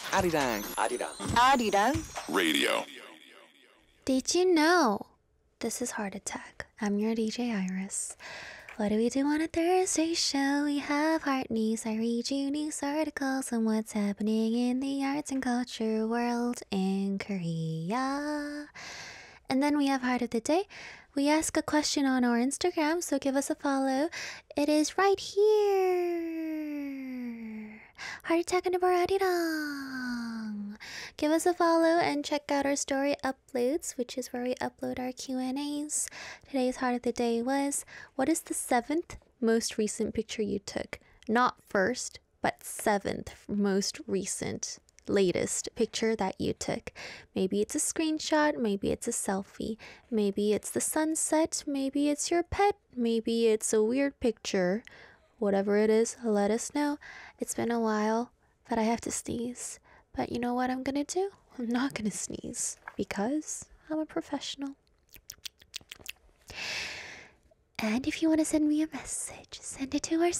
Arirang. Arirang Radio. Did you know? This is Heart Attack. I'm your DJ Iris. What do we do on a Thursday show? We have Heart News. I read you news articles on what's happening in the arts and culture world in Korea. And then we have Heart of the Day. We ask a question on our Instagram, so give us a follow. It is right here. Heart Attack and Arirang. Give us a follow and check out our story uploads, which is where we upload our Q&As. Today's Heart of the Day was, what is the 7th most recent picture you took? Not first, but 7th most recent, latest picture that you took. Maybe it's a screenshot, maybe it's a selfie, maybe it's the sunset, maybe it's your pet, maybe it's a weird picture. Whatever it is, let us know. It's been a while, but I have to sneeze. But you know what I'm gonna do? I'm not gonna sneeze because I'm a professional. And if you want to send me a message, send it to our